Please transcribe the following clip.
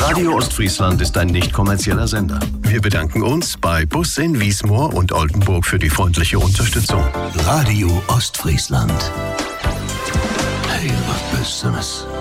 Radio Ostfriesland ist ein nicht kommerzieller Sender. Wir bedanken uns bei Bus in Wiesmoor und Oldenburg für die freundliche Unterstützung. Radio Ostfriesland. Hey, was Besseres.